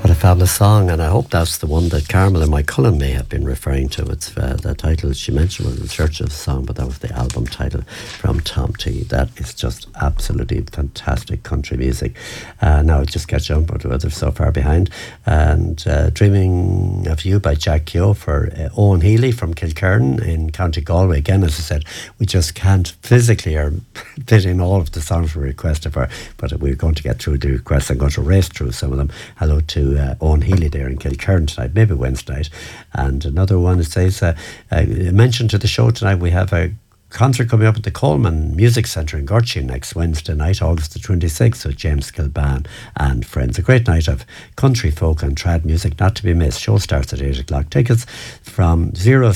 What a fabulous song, and I hope that's the one that Carmel and Mike Cullen may have been referring to. It's the title she mentioned was In Search of the Song, but that was the album title from Tom T. That is just absolutely fantastic country music. Now just catch up with others so far behind. And Dreaming of You by Jack Keogh for Owen Healy from Kilkerran in County Galway. Again, as I said, we just can't physically or fit in all of the songs we requested for, but we're going to get through the requests. I'm going to race through some of them. Hello to Owen Healy there in Kilkerran tonight, maybe Wednesday night. And another one, it says, mentioned to the show tonight, we have a concert coming up at the Coleman Music Centre in Gorchy next Wednesday night, August the 26th, with James Kilban and friends. A great night of country, folk and trad music not to be missed. Show starts at 8 o'clock. Tickets from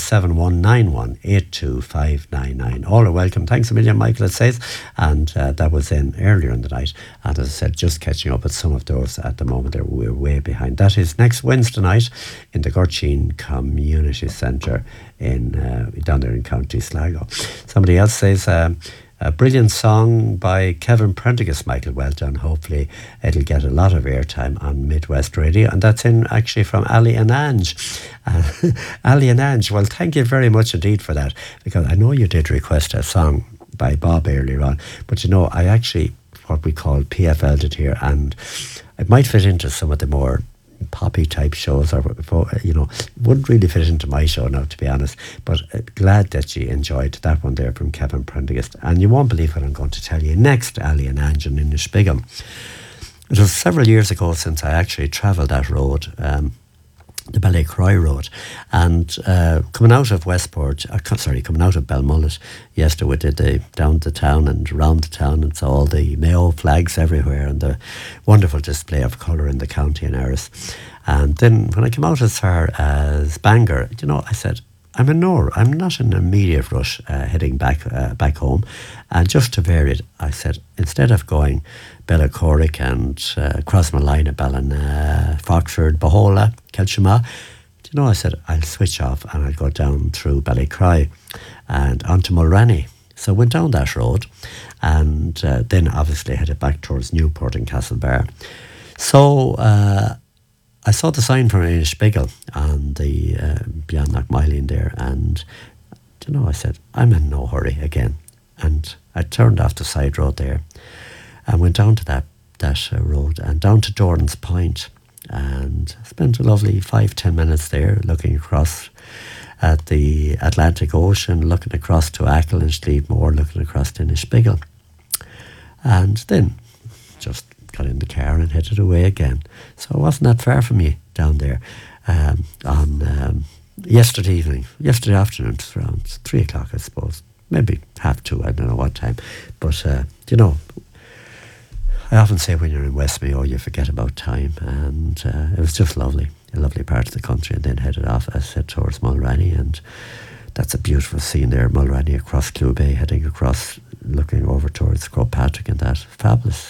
07191825599. All are welcome. Thanks a million, Michael, it says. And that was in earlier in the night. And as I said, just catching up with some of those at the moment. We're way behind. That is next Wednesday night in the Gorchy Community Centre in down there in County Sligo. Somebody else says a brilliant song by Kevin Prendergast, Michael. Well done. Hopefully it'll get a lot of airtime on Midwest Radio, and that's in actually from Ali and Ange. Ali and Ange, well, thank you very much indeed for that, because I know you did request a song by Bob earlier on, but you know, I actually what we call PFL'd it here, and it might fit into some of the more poppy type shows, or you know, wouldn't really fit into my show now, to be honest, but glad that you enjoyed that one there from Kevin Prendergast. And you won't believe what I'm going to tell you next, Ali and Ange in Inishbigam. It was several years ago since I actually travelled that road, the Ballycroy Road, and coming out of Westport, coming out of Belmullet yesterday, we did down the town and around the town, and saw all the Mayo flags everywhere and the wonderful display of colour in the county in Erris. And then when I came out as far as Bangor, you know, I said, I'm not in an immediate rush heading back home. And just to vary it, I said, instead of going Bellacorrick and cross my line at Ballina, Foxford, Bahola, Kelshima, you know, I said, I'll switch off and I'll go down through Ballycroy and onto Mulranny. So I went down that road, and then obviously headed back towards Newport and Castlebar. So I saw the sign from Inishbigam on the beyond Knockmyline there, and you know, I said, I'm in no hurry again. And I turned off the side road there and went down to that road and down to Jordan's Point, and spent a lovely 5-10 minutes there looking across at the Atlantic Ocean, looking across to Achill and Slievemore, looking across to Inishbigam, and then just got in the car and headed away again. So it wasn't that far from me down there on yesterday afternoon, around 3 o'clock, I suppose, maybe 2:30, I don't know what time. But you know, I often say when you're in West Mayo you forget about time, and it was just lovely, a lovely part of the country. And then headed off, as I said, towards Mulranny, and that's a beautiful scene there, Mulranny across Clew Bay, heading across, looking over towards Croagh Patrick, and that fabulous